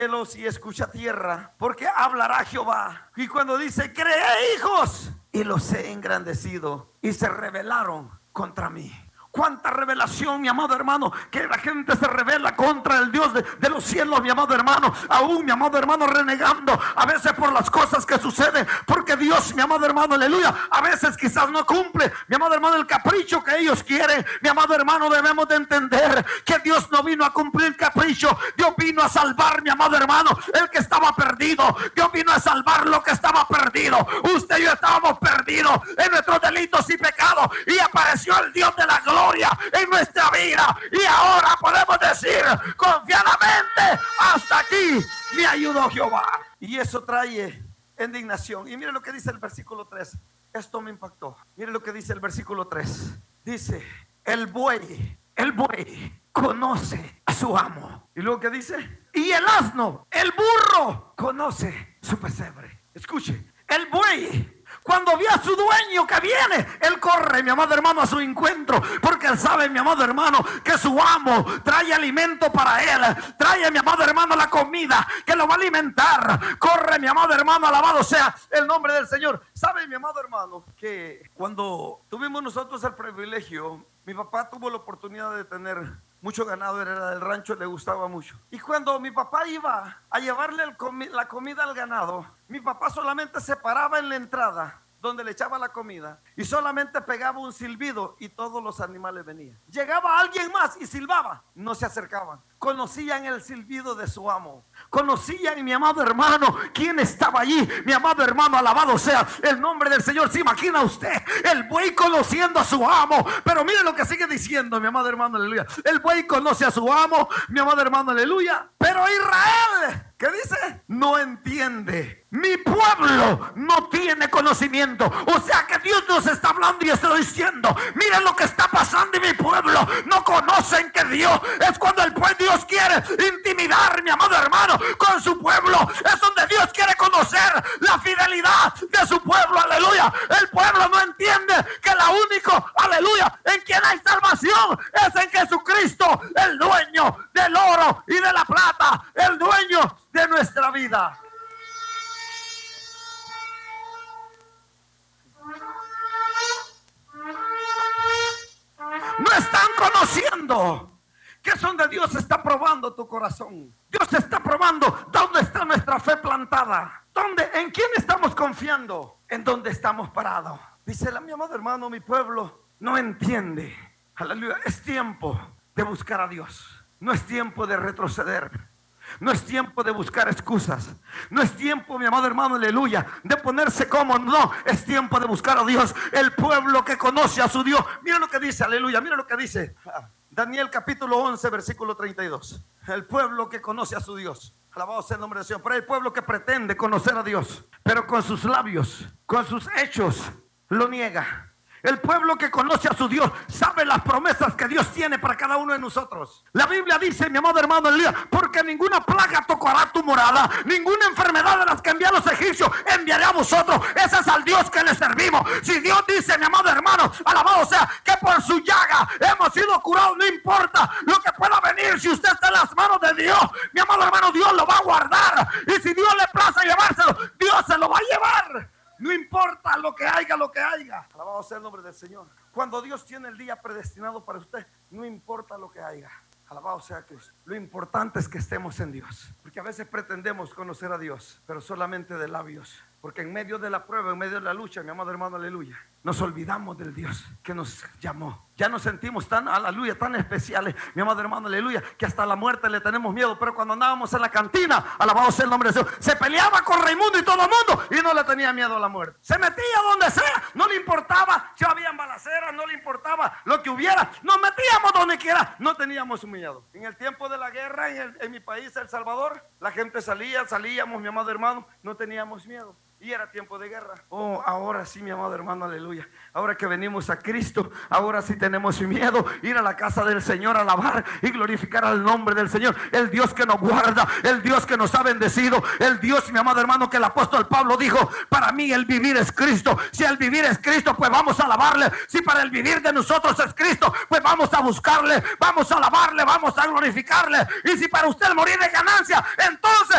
cielos y escucha tierra, porque hablará Jehová. Y cuando dice, creé hijos y los he engrandecido y se rebelaron contra mí. Cuánta revelación, mi amado hermano, que la gente se revela contra el Dios de los cielos, mi amado hermano. Aún, mi amado hermano, renegando a veces por las cosas que suceden, porque Dios, mi amado hermano, aleluya, a veces quizás no cumple, mi amado hermano, el capricho que ellos quieren. Mi amado hermano, debemos de entender que Dios no vino a cumplir capricho. Dios vino a salvar, mi amado hermano, el que estaba perdido. Dios vino a salvar lo que estaba perdido. Usted y yo estábamos perdidos en nuestros delitos y pecados, y apareció el Dios de la gloria en nuestra vida, y ahora podemos decir confiadamente, hasta aquí me ayudó Jehová. Y eso trae indignación. Y mire lo que dice el versículo 3. Esto me impactó. Mire lo que dice el versículo 3. Dice, el buey conoce a su amo. Y luego que dice, y el asno, el burro, conoce su pesebre. Escuche, el buey, cuando ve a su dueño que viene, él corre, mi amado hermano, a su encuentro, porque él sabe, mi amado hermano, que su amo trae alimento para él, trae, mi amado hermano, la comida que lo va a alimentar. Corre, mi amado hermano, alabado sea el nombre del Señor. Sabe, mi amado hermano, que cuando tuvimos nosotros el privilegio, mi papá tuvo la oportunidad de tener mucho ganado, era del rancho, le gustaba mucho. Y cuando mi papá iba a llevarle la comida al ganado, mi papá solamente se paraba en la entrada donde le echaba la comida y solamente pegaba un silbido y todos los animales venían. Llegaba alguien más y silbaba, no se acercaban. Conocían el silbido de su amo, conocían, mi amado hermano, quién estaba allí. Mi amado hermano, alabado sea el nombre del Señor. ¿Se imagina usted el buey conociendo a su amo? Pero mire lo que sigue diciendo, mi amado hermano, aleluya. El buey conoce a su amo, mi amado hermano, aleluya. Pero Israel, ¿qué dice? No entiende. Mi pueblo no tiene conocimiento. O sea que Dios nos está hablando y está diciendo, miren lo que está pasando en mi pueblo. No conocen que Dios es cuando el pueblo, Dios quiere intimidar, mi amado hermano, con su pueblo. Es donde Dios quiere conocer la fidelidad de su pueblo, aleluya. El pueblo no entiende que la único, aleluya, en quien hay salvación es en Jesucristo, el dueño del oro y de la plata, el dueño de nuestra vida. No están conociendo que es donde Dios está probando tu corazón. Dios está probando dónde está nuestra fe plantada, dónde, en quién estamos confiando, en dónde estamos parados. Dice mi amado hermano, mi pueblo no entiende. Aleluya. Es tiempo de buscar a Dios. No es tiempo de retroceder. No es tiempo de buscar excusas. No es tiempo, mi amado hermano, aleluya, de ponerse cómodo. No, es tiempo de buscar a Dios. El pueblo que conoce a su Dios. Mira lo que dice, aleluya, mira lo que dice Daniel capítulo 11 versículo 32. El pueblo que conoce a su Dios. Alabado sea el nombre del Señor. Pero hay pueblo que pretende conocer a Dios, pero con sus labios, con sus hechos, lo niega. El pueblo que conoce a su Dios sabe las promesas que Dios tiene para cada uno de nosotros. La Biblia dice, mi amado hermano, porque ninguna plaga tocará tu morada, ninguna enfermedad de las que envió a los egipcios enviaré a vosotros. Ese es al Dios que le servimos. Si Dios dice, mi amado hermano, alabado sea, que por su llaga hemos sido curados, no importa lo que pueda venir. Si usted está en las manos de Dios, mi amado hermano, Dios lo va a guardar. Y si Dios le place llevárselo, Dios se lo va a llevar. No importa lo que haya, alabado sea el nombre del Señor. Cuando Dios tiene el día predestinado para usted, no importa lo que haya. Alabado sea Cristo. Lo importante es que estemos en Dios. Porque a veces pretendemos conocer a Dios, pero solamente de labios. Porque en medio de la prueba, en medio de la lucha, mi amado hermano, aleluya, nos olvidamos del Dios que nos llamó. Ya nos sentimos tan, aleluya, tan especiales, mi amado hermano, aleluya, que hasta la muerte le tenemos miedo. Pero cuando andábamos en la cantina, alabado sea el nombre del Señor, se peleaba con Raimundo y todo el mundo y no le tenía miedo a la muerte. Se metía donde sea, no le importaba si habían balaceras, no le importaba lo que hubiera. Nos metíamos donde quiera, no teníamos miedo. En el tiempo de la guerra en mi país, El Salvador, la gente salíamos, mi amado hermano, no teníamos miedo. Y era tiempo de guerra. Oh, ahora sí, mi amado hermano, aleluya. Ahora que venimos a Cristo, ahora sí tenemos miedo ir a la casa del Señor a alabar y glorificar al nombre del Señor. El Dios que nos guarda, el Dios que nos ha bendecido, el Dios, mi amado hermano, que el apóstol Pablo dijo: para mí el vivir es Cristo. Si el vivir es Cristo, pues vamos a alabarle. Si para el vivir de nosotros es Cristo, pues vamos a buscarle, vamos a alabarle, vamos a glorificarle. Y si para usted morir es ganancia, entonces